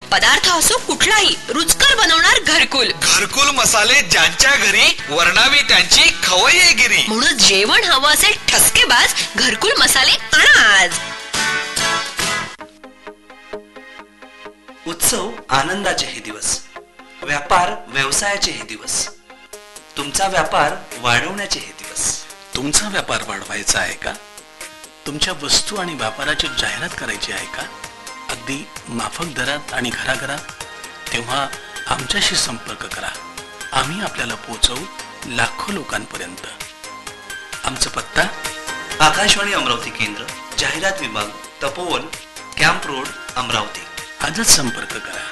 पदार्थ असो कुठलाही रुचकर बनवणार घरकुल. घरकुल मसाले ज्यांच्या घरी वर्णावी त्यांची खवय्येगिरी. म्हणून जेवण हवं असेल ठसकेबाज घरकुल मसाले आणा आज. उत्सव आनंदाचे हे दिवस, व्यापार व्यवसायाचे हे दिवस, तुमचा व्यापार वाढवण्याचे हे दिवस. तुमचा व्यापार वाढवायचा आहे का? तुमच्या वस्तू आणि व्यापाराची जाहिरात करायची आहे का? अगदी माफक दरात आणि घराघरात? तेव्हा आमच्याशी संपर्क करा. आम्ही आपल्याला पोहोचवू लाखो लोकांपर्यंत. आमचा पत्ता आकाशवाणी अमरावती केंद्र, जाहिरात विभाग, तपोवन, कॅम्प रोड, अमरावती. आजच संपर्क करा.